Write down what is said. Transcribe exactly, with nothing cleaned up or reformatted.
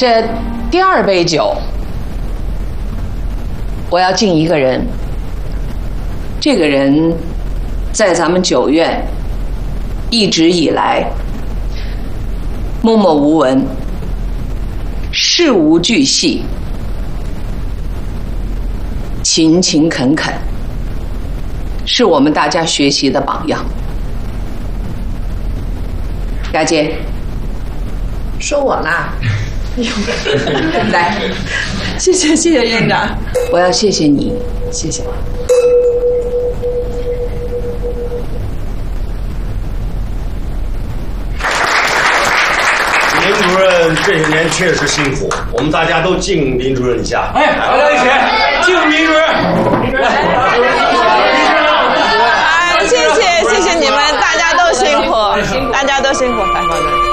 这第二杯酒，我要敬一个人。这个人在咱们九院一直以来默默无闻，事无巨细，勤勤恳恳，是我们大家学习的榜样。雅姐， 说我啦？ 来， 谢谢谢谢院长， 我要谢谢你， 谢谢。 林主任这些年确实辛苦，我们大家都敬林主任一下。 哎，大家一起敬林主任！ 哎，谢谢谢谢你们，大家都辛苦，大家都辛苦，来。